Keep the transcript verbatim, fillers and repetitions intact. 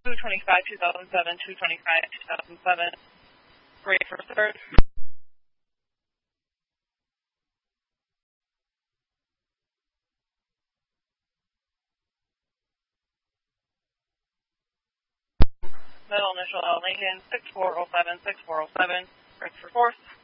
two twenty-five, two thousand seven, two twenty-five, two thousand seven. Ready for third. Middle initial L Lincoln, six four oh seven, six four oh seven. Ready for fourth.